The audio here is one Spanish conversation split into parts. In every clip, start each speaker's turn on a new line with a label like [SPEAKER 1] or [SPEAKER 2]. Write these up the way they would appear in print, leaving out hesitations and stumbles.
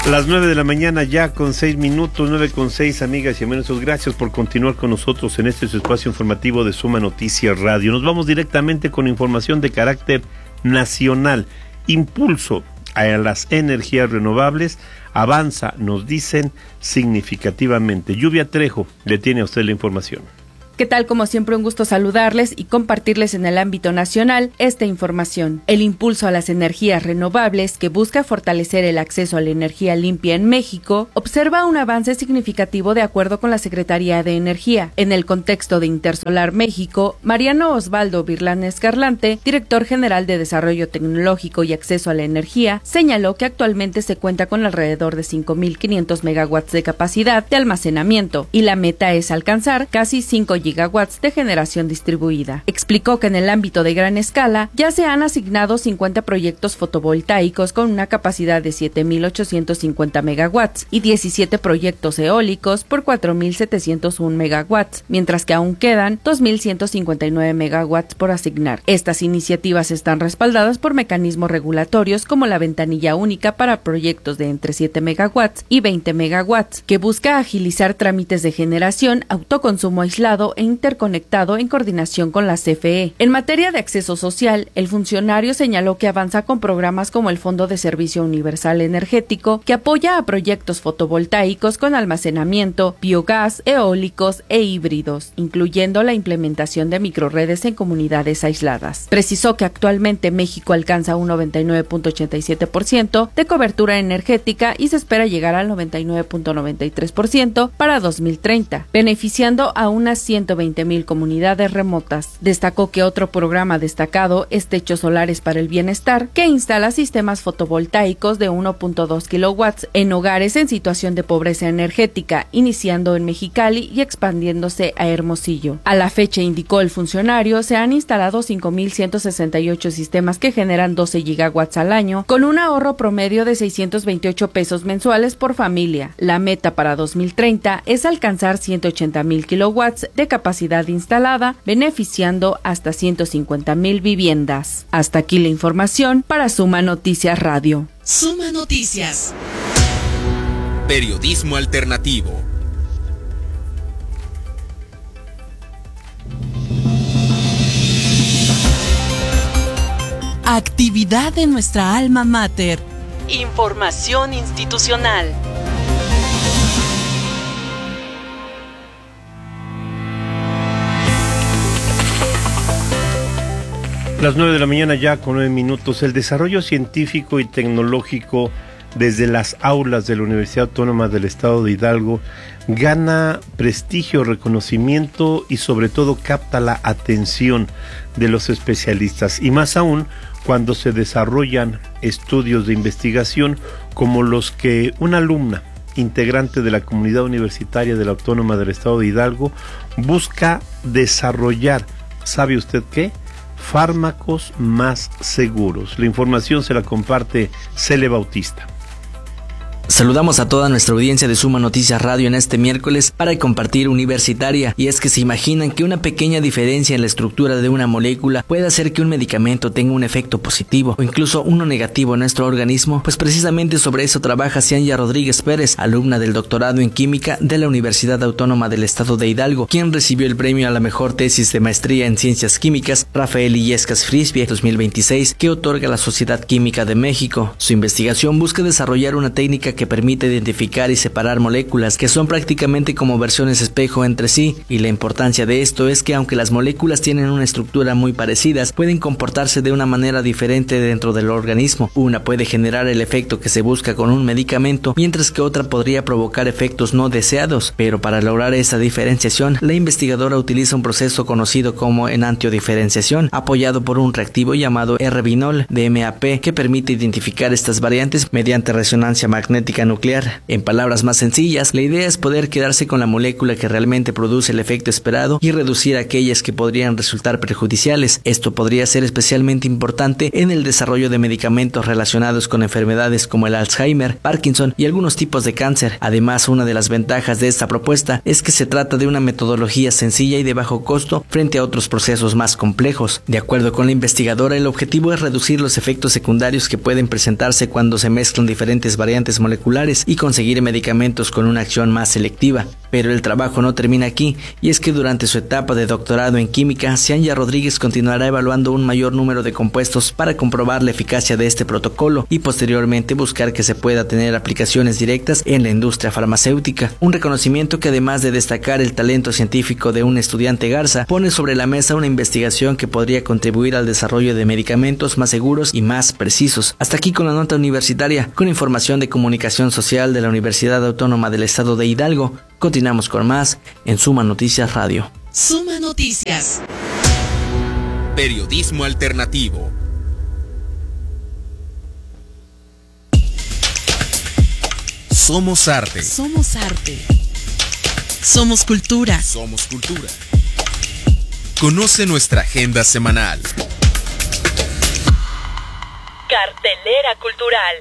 [SPEAKER 1] Las 9 de la mañana ya con 6 minutos, 9:06, amigas y amigos, gracias por continuar con nosotros en este su espacio informativo de Suma Noticias Radio. Nos vamos directamente con información de carácter nacional. Impulso a las energías renovables avanza, nos dicen, significativamente. Lluvia Trejo, le tiene a usted la información.
[SPEAKER 2] ¿Qué tal? Como siempre, un gusto saludarles y compartirles en el ámbito nacional esta información. El impulso a las energías renovables, que busca fortalecer el acceso a la energía limpia en México, observa un avance significativo de acuerdo con la Secretaría de Energía. En el contexto de Intersolar México, Mariano Osvaldo Virlán Escarlante, director general de Desarrollo Tecnológico y Acceso a la Energía, señaló que actualmente se cuenta con alrededor de 5.500 megawatts de capacidad de almacenamiento y la meta es alcanzar casi 5 gigawatts de generación distribuida. Explicó que en el ámbito de gran escala ya se han asignado 50 proyectos fotovoltaicos con una capacidad de 7.850 megawatts y 17 proyectos eólicos por 4.701 megawatts, mientras que aún quedan 2.159 megawatts por asignar. Estas iniciativas están respaldadas por mecanismos regulatorios como la ventanilla única para proyectos de entre 7 megawatts y 20 megawatts, que busca agilizar trámites de generación, autoconsumo aislado e interconectado en coordinación con la CFE. En materia de acceso social, el funcionario señaló que avanza con programas como el Fondo de Servicio Universal Energético, que apoya a proyectos fotovoltaicos con almacenamiento, biogás, eólicos e híbridos, incluyendo la implementación de microrredes en comunidades aisladas. Precisó que actualmente México alcanza un 99.87% de cobertura energética y se espera llegar al 99.93% para 2030, beneficiando a unas 120.000 comunidades remotas. Destacó que otro programa destacado es Techos Solares para el Bienestar, que instala sistemas fotovoltaicos de 1.2 kilowatts en hogares en situación de pobreza energética, iniciando en Mexicali y expandiéndose a Hermosillo. A la fecha, indicó el funcionario, se han instalado 5.168 sistemas que generan 12 gigawatts al año, con un ahorro promedio de 628 pesos mensuales por familia. La meta para 2030 es alcanzar 180.000 kilowatts de capacidad instalada, beneficiando hasta 150.000 viviendas. Hasta aquí la información para Suma Noticias Radio.
[SPEAKER 3] Suma Noticias. Periodismo alternativo.
[SPEAKER 4] Actividad de nuestra alma mater. Información institucional.
[SPEAKER 1] Las 9 de la mañana ya con 9 minutos. El desarrollo científico y tecnológico desde las aulas de la Universidad Autónoma del Estado de Hidalgo gana prestigio, reconocimiento y sobre todo capta la atención de los especialistas, y más aún cuando se desarrollan estudios de investigación como los que una alumna integrante de la comunidad universitaria de la Autónoma del Estado de Hidalgo busca desarrollar. ¿Sabe usted qué? Fármacos más seguros. La información se la comparte Cele Bautista.
[SPEAKER 5] Saludamos a toda nuestra audiencia de Suma Noticias Radio en este miércoles para compartir Universitaria, y es que se imaginan que una pequeña diferencia en la estructura de una molécula puede hacer que un medicamento tenga un efecto positivo o incluso uno negativo en nuestro organismo. Pues precisamente sobre eso trabaja Cianya Rodríguez Pérez, alumna del doctorado en química de la Universidad Autónoma del Estado de Hidalgo, quien recibió el premio a la mejor tesis de maestría en ciencias químicas Rafael Illescas Frisbie 2026 que otorga la Sociedad Química de México. Su investigación busca desarrollar una técnica que permite identificar y separar moléculas que son prácticamente como versiones espejo entre sí, y la importancia de esto es que aunque las moléculas tienen una estructura muy parecidas, pueden comportarse de una manera diferente dentro del organismo. Una puede generar el efecto que se busca con un medicamento, mientras que otra podría provocar efectos no deseados, pero para lograr esa diferenciación, la investigadora utiliza un proceso conocido como enantiodiferenciación, apoyado por un reactivo llamado R-vinol de MAP, que permite identificar estas variantes mediante resonancia magnética nuclear. En palabras más sencillas, la idea es poder quedarse con la molécula que realmente produce el efecto esperado y reducir aquellas que podrían resultar perjudiciales. Esto podría ser especialmente importante en el desarrollo de medicamentos relacionados con enfermedades como el Alzheimer, Parkinson y algunos tipos de cáncer. Además, una de las ventajas de esta propuesta es que se trata de una metodología sencilla y de bajo costo frente a otros procesos más complejos. De acuerdo con la investigadora, el objetivo es reducir los efectos secundarios que pueden presentarse cuando se mezclan diferentes variantes moleculares moleculares y conseguir medicamentos con una acción más selectiva. Pero el trabajo no termina aquí, y es que durante su etapa de doctorado en química, Cianya Rodríguez continuará evaluando un mayor número de compuestos para comprobar la eficacia de este protocolo y posteriormente buscar que se pueda tener aplicaciones directas en la industria farmacéutica. Un reconocimiento que, además de destacar el talento científico de un estudiante Garza, pone sobre la mesa una investigación que podría contribuir al desarrollo de medicamentos más seguros y más precisos. Hasta aquí con la nota universitaria, con información de comunicación social de la Universidad Autónoma del Estado de Hidalgo. Continuamos con más en Suma Noticias Radio.
[SPEAKER 3] Suma Noticias. Periodismo alternativo. Somos arte.
[SPEAKER 4] Somos arte. Somos cultura.
[SPEAKER 3] Somos cultura. Conoce nuestra agenda semanal.
[SPEAKER 4] Cartelera cultural.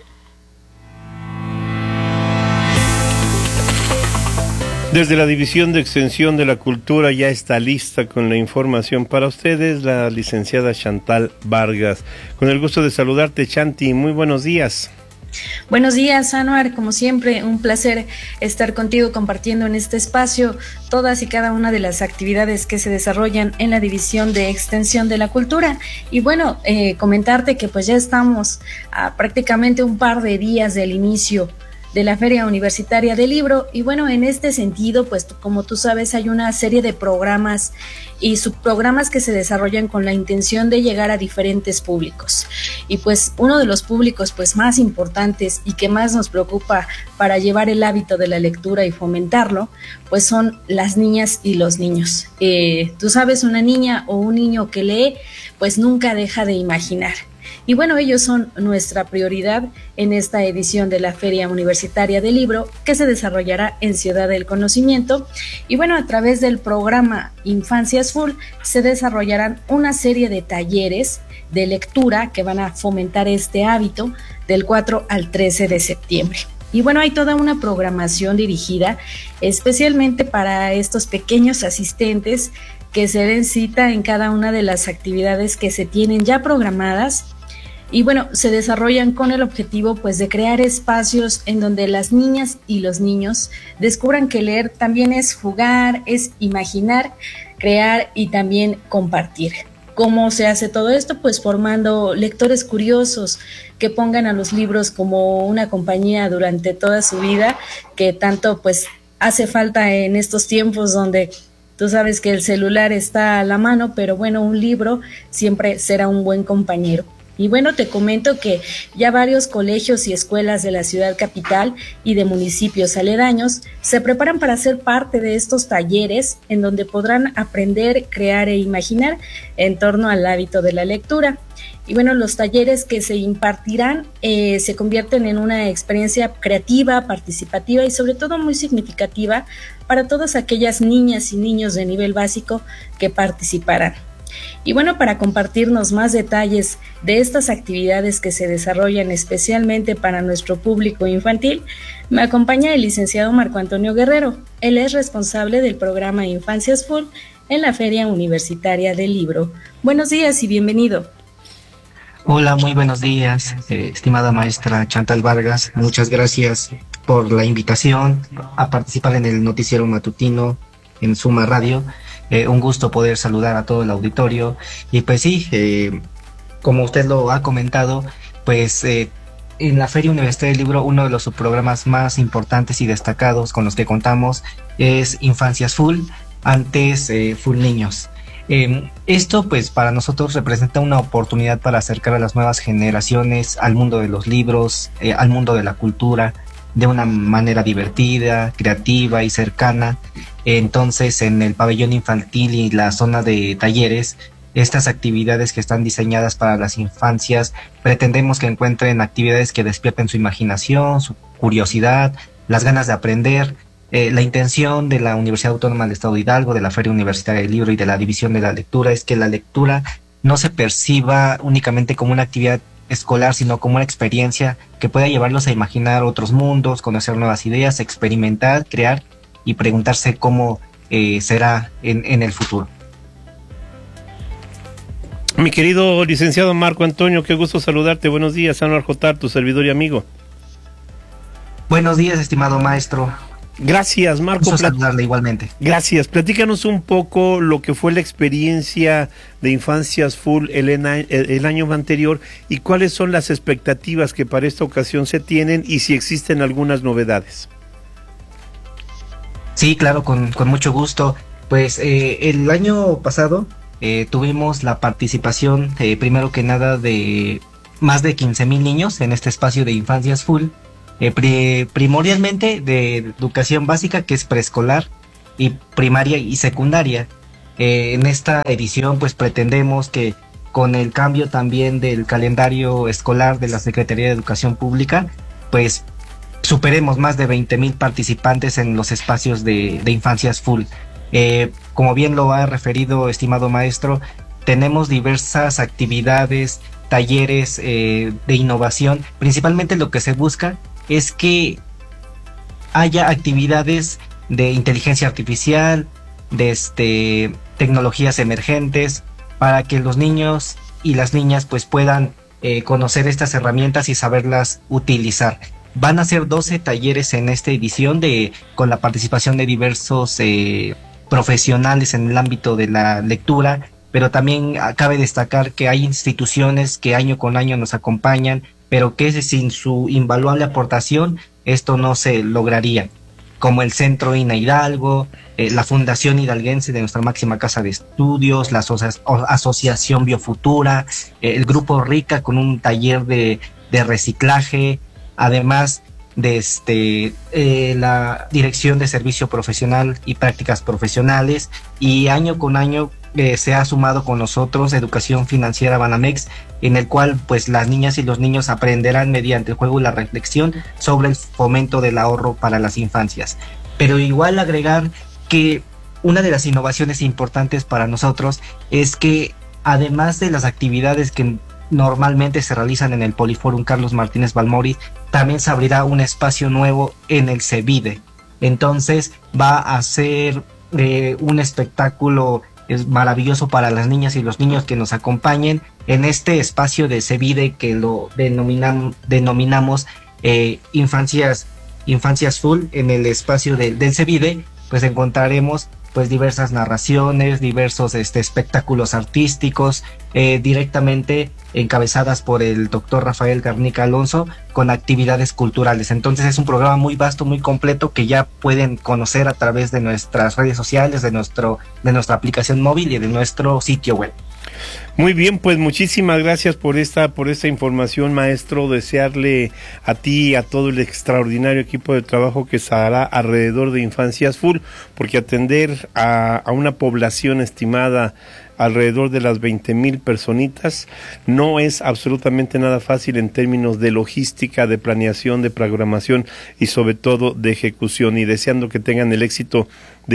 [SPEAKER 1] Desde la División de Extensión de la Cultura ya está lista con la información para ustedes la licenciada Chantal Vargas. Con el gusto de saludarte, Chanti, muy buenos días.
[SPEAKER 6] Buenos días, Anuar, como siempre, un placer estar contigo compartiendo en este espacio todas y cada una de las actividades que se desarrollan en la División de Extensión de la Cultura. Y bueno, comentarte que pues ya estamos a prácticamente un par de días del inicio de la Feria Universitaria del Libro, y bueno, en este sentido, pues como tú sabes, hay una serie de programas y subprogramas que se desarrollan con la intención de llegar a diferentes públicos, y pues uno de los públicos pues más importantes y que más nos preocupa para llevar el hábito de la lectura y fomentarlo, pues son las niñas y los niños. Tú sabes, una niña o un niño que lee, pues nunca deja de imaginar. Y bueno, ellos son nuestra prioridad en esta edición de la Feria Universitaria del Libro, que se desarrollará en Ciudad del Conocimiento. Y bueno, a través del programa Infancias Full se desarrollarán una serie de talleres de lectura que van a fomentar este hábito del 4 al 13 de septiembre. Y bueno, hay toda una programación dirigida especialmente para estos pequeños asistentes que se den cita en cada una de las actividades que se tienen ya programadas. Y bueno, se desarrollan con el objetivo pues de crear espacios en donde las niñas y los niños descubran que leer también es jugar, es imaginar, crear y también compartir. ¿Cómo se hace todo esto? Pues formando lectores curiosos que pongan a los libros como una compañía durante toda su vida, que tanto pues hace falta en estos tiempos donde tú sabes que el celular está a la mano, pero bueno, un libro siempre será un buen compañero. Y bueno, te comento que ya varios colegios y escuelas de la ciudad capital y de municipios aledaños se preparan para ser parte de estos talleres en donde podrán aprender, crear e imaginar en torno al hábito de la lectura. Y bueno, los talleres que se impartirán se convierten en una experiencia creativa, participativa y sobre todo muy significativa para todas aquellas niñas y niños de nivel básico que participarán. Y bueno, para compartirnos más detalles de estas actividades que se desarrollan especialmente para nuestro público infantil, me acompaña el licenciado Marco Antonio Guerrero. Él es responsable del programa Infancias Full en la Feria Universitaria del Libro. Buenos días y bienvenido.
[SPEAKER 7] Hola, muy buenos días, estimada maestra Chantal Vargas. Muchas gracias por la invitación a participar en el noticiero matutino en Suma Radio. Un gusto poder saludar a todo el auditorio. Y pues sí, como usted lo ha comentado, pues en la Feria Universitaria del Libro uno de los subprogramas más importantes y destacados con los que contamos es Infancias Full, antes Full Niños. Esto pues para nosotros representa una oportunidad para acercar a las nuevas generaciones al mundo de los libros, al mundo de la cultura, de una manera divertida, creativa y cercana. Entonces, en el pabellón infantil y la zona de talleres, estas actividades que están diseñadas para las infancias, pretendemos que encuentren actividades que despierten su imaginación, su curiosidad, las ganas de aprender. La intención de la Universidad Autónoma del Estado de Hidalgo, de la Feria Universitaria del Libro y de la División de la Lectura es que la lectura no se perciba únicamente como una actividad escolar, sino como una experiencia que pueda llevarlos a imaginar otros mundos, conocer nuevas ideas, experimentar, crear y preguntarse cómo será en el futuro.
[SPEAKER 1] Mi querido licenciado Marco Antonio, qué gusto saludarte. Buenos días, Anuar Jotar, tu servidor y amigo.
[SPEAKER 7] Buenos días, estimado maestro.
[SPEAKER 1] Gracias, Marco.
[SPEAKER 7] Gusto saludarle igualmente.
[SPEAKER 1] Gracias. Platícanos un poco lo que fue la experiencia de Infancias Full el año anterior y cuáles son las expectativas que para esta ocasión se tienen y si existen algunas novedades.
[SPEAKER 7] Sí, claro, con mucho gusto. Pues el año pasado tuvimos la participación, primero que nada, de más de 15,000 niños en este espacio de Infancias Full. Primordialmente de educación básica, que es preescolar, y primaria y secundaria. En esta edición pues pretendemos que con el cambio también del calendario escolar de la Secretaría de Educación Pública, pues superemos más de 20,000 participantes en los espacios de Infancias Full. Como bien lo ha referido, estimado maestro, tenemos diversas actividades, talleres de innovación. Principalmente lo que se busca es que haya actividades de inteligencia artificial, de tecnologías emergentes, para que los niños y las niñas pues puedan conocer estas herramientas y saberlas utilizar. Van a ser 12 talleres en esta edición con la participación de diversos profesionales en el ámbito de la lectura, pero también cabe destacar que hay instituciones que año con año nos acompañan, pero que sin su invaluable aportación esto no se lograría, como el Centro INA Hidalgo, la Fundación Hidalguense de nuestra máxima casa de estudios, la Asociación Biofutura, el Grupo RICA con un taller de reciclaje, además de la Dirección de Servicio Profesional y Prácticas Profesionales, y año con año se ha sumado con nosotros Educación Financiera Banamex, en el cual pues las niñas y los niños aprenderán mediante el juego y la reflexión sobre el fomento del ahorro para las infancias. Pero igual agregar que una de las innovaciones importantes para nosotros es que además de las actividades que normalmente se realizan en el Poliforum Carlos Martínez Balmori, también se abrirá un espacio nuevo en el CEBIDE. Entonces va a ser un espectáculo maravilloso para las niñas y los niños que nos acompañen en este espacio de CEBIDE, que lo denominamos Infancias Full. En el espacio del CEBIDE pues encontraremos pues diversas narraciones, diversos espectáculos artísticos, directamente encabezadas por el doctor Rafael Garnica Alonso, con actividades culturales. Entonces es un programa muy vasto, muy completo, que ya pueden conocer a través de nuestras redes sociales, de nuestra aplicación móvil y de nuestro sitio web.
[SPEAKER 1] Muy bien, pues muchísimas gracias por esta información, maestro. Desearle a ti y a todo el extraordinario equipo de trabajo que estará alrededor de Infancias Full, porque atender a una población estimada alrededor de las 20,000 personitas no es absolutamente nada fácil en términos de logística, de planeación, de programación y sobre todo de ejecución, y deseando que tengan el éxito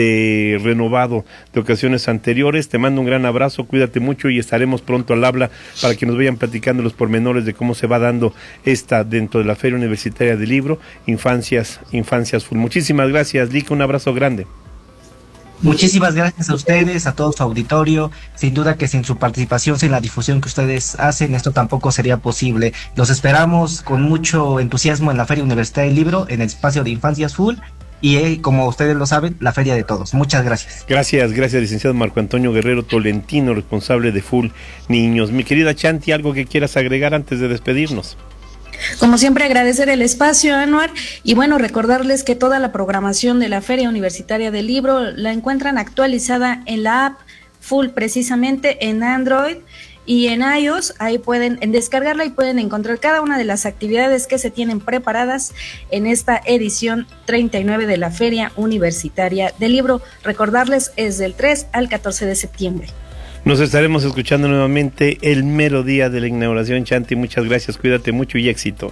[SPEAKER 1] de renovado de ocasiones anteriores. Te mando un gran abrazo, cuídate mucho y estaremos pronto al habla para que nos vayan platicando los pormenores de cómo se va dando esta dentro de la Feria Universitaria del Libro, Infancias Full. Muchísimas gracias, Lica, un abrazo grande.
[SPEAKER 7] Muchísimas gracias a ustedes, a todo su auditorio. Sin duda que sin su participación, sin la difusión que ustedes hacen, esto tampoco sería posible. Los esperamos con mucho entusiasmo en la Feria Universitaria del Libro, en el espacio de Infancias Full, y como ustedes lo saben, la feria de todos. Muchas gracias.
[SPEAKER 1] Gracias, licenciado Marco Antonio Guerrero Tolentino, responsable de Full Niños. Mi querida Chanti, ¿algo que quieras agregar antes de despedirnos?
[SPEAKER 6] Como siempre, agradecer el espacio, Anuar, y bueno, recordarles que toda la programación de la Feria Universitaria del Libro la encuentran actualizada en la app Full, precisamente en Android y en iOS. Ahí pueden descargarla y pueden encontrar cada una de las actividades que se tienen preparadas en esta edición 39 de la Feria Universitaria del Libro. Recordarles, es del 3 al 14 de septiembre.
[SPEAKER 1] Nos estaremos escuchando nuevamente el mero día de la inauguración, Chanti. Muchas gracias, cuídate mucho y éxito.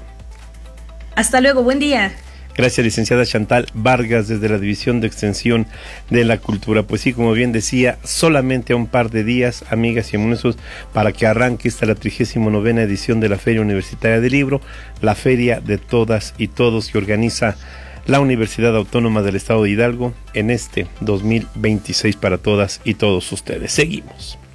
[SPEAKER 6] Hasta luego, buen día.
[SPEAKER 1] Gracias, licenciada Chantal Vargas, desde la División de Extensión de la Cultura. Pues sí, como bien decía, solamente a un par de días, amigas y amigos, para que arranque esta la 39ª edición de la Feria Universitaria del Libro, la feria de todas y todos que organiza la Universidad Autónoma del Estado de Hidalgo en este 2026 para todas y todos ustedes. Seguimos.